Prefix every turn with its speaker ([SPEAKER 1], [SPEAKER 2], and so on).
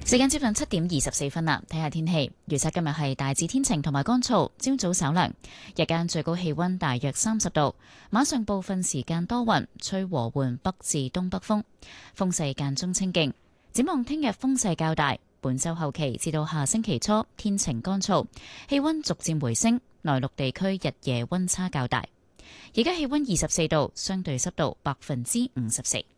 [SPEAKER 1] 時間接近7:24啦，睇下天氣。預測今日係大致天晴同埋乾燥，朝早稍涼，日間最高氣溫大約30度。晚上部分時間多雲，吹和緩北至東北風，風勢間中清勁。展望聽日風勢較大，本週後期至到下星期初天晴乾燥，氣溫逐漸回升，內陸地區日夜溫差較大。而家氣溫24度，相對濕度54%。